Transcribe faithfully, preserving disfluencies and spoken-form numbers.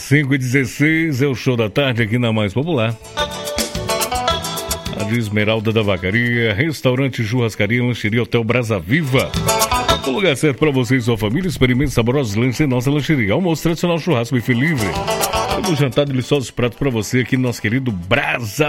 cinco e dezesseis é o show da tarde aqui na Mais Popular. A de Esmeralda da Vacaria, restaurante, churrascaria, lancheria, Hotel Brasa Viva. O lugar certo para você e sua família. Experimente saborosos lanches em nossa lancheria. Almoço tradicional, churrasco, buffet livre. Temos jantar, deliciosos pratos para você aqui no nosso querido Brasa